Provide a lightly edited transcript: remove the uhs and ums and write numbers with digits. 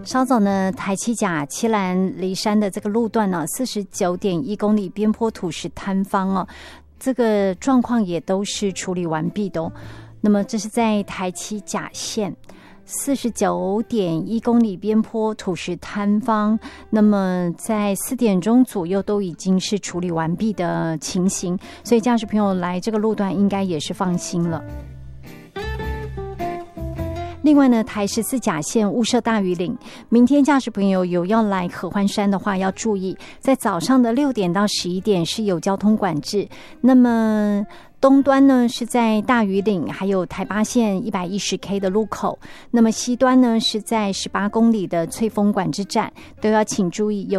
稍早呢，台七甲七兰离山的这个路段呢，49.1公里边坡土石坍方哦，这个状况也都是处理完毕的哦。那么这是在台七甲线49.1公里边坡土石坍方，那么在4点钟左右都已经是处理完毕的情形，所以驾驶朋友来这个路段应该也是放心了。另外呢，台14甲线雾社大屿岭，明天驾驶朋友有要来合欢山的话，要注意，在早上的6点到11点是有交通管制。那么东端呢是在大屿岭，还有台八线110K 的路口。那么西端呢是在18公里的翠峰管制站，都要请注意有